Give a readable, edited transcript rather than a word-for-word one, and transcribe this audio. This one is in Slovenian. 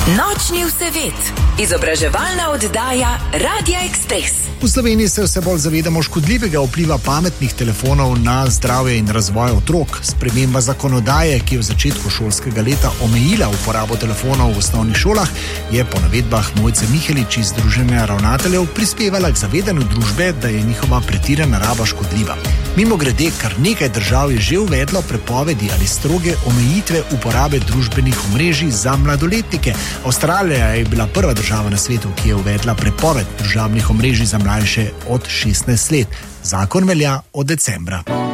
Nočni vsevet, izobraževalna oddaja Radia Express. V Sloveniji se vse bolj zavedamo škodljivega vpliva pametnih telefonov na zdravje in razvoj otrok. Sprememba zakonodaje, ki je v začetku šolskega leta omejila uporabo telefonov v osnovnih šolah, je po navedbah Mojce Mihelič iz Združenja ravnateljev prispevala k zavedanju družbe, da je njihova pretirana raba škodljiva. Mimogrede, kar nekaj držav je že uvedlo prepovedi ali stroge omejitve uporabe družbenih omrežij za mladoletnike. Avstralija je bila prva država na svetu, ki je uvedla prepoved družabnih omrežij za mlajše od 16 let. Zakon velja od decembra.